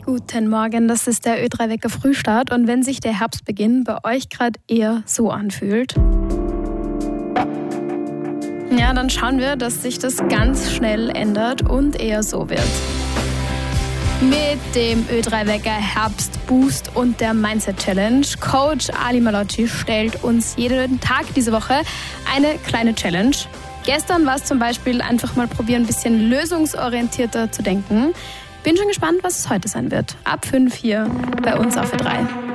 Guten Morgen, das ist der Ö3-Wecker Frühstart. Und wenn sich der Herbstbeginn bei euch gerade eher so anfühlt, ja, dann schauen wir, dass sich das ganz schnell ändert und eher so wird. Mit dem Ö3-Wecker Herbstboost und der Mindset Challenge. Coach Ali Malocci stellt uns jeden Tag diese Woche eine kleine Challenge. Gestern war es zum Beispiel einfach mal probieren, ein bisschen lösungsorientierter zu denken. Bin schon gespannt, was es heute sein wird. Ab 5 hier bei uns auf Ö3.